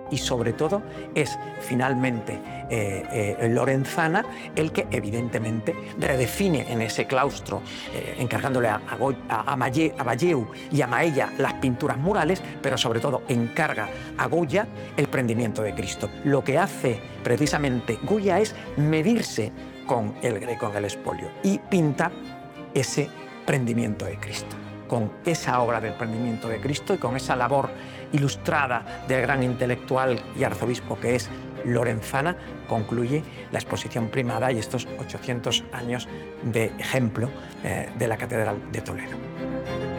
y sobre todo es finalmente Lorenzana el que evidentemente redefine en ese claustro, encargándole a Balleu y a Maella las pinturas murales, pero sobre todo encarga a Goya el prendimiento de Cristo. Lo que hace precisamente Goya es medirse con el Greco en el expolio y pinta ese prendimiento de Cristo. Con esa obra del prendimiento de Cristo y con esa labor ilustrada del gran intelectual y arzobispo que es Lorenzana, concluye la exposición primada y estos 800 años de ejemplo de la Catedral de Toledo.